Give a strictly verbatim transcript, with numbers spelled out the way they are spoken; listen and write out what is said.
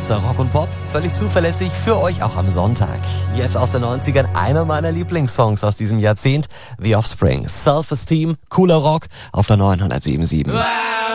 bester Rock und Pop, völlig zuverlässig für euch auch am Sonntag. Jetzt aus den neunzigern einer meiner Lieblingssongs aus diesem Jahrzehnt, The Offspring. Self-Esteem, cooler Rock auf der neunhundertsieben Komma sieben.